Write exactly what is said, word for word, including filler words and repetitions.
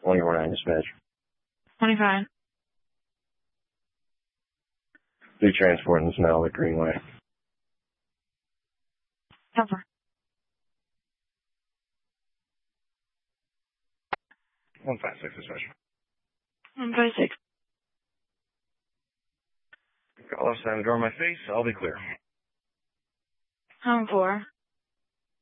twenty-four nine dispatch. twenty-five. Do transport in the smell at Greenway. Cover. one five six dispatch. one five six. Call outside the door in my face. I'll be clear. Home four.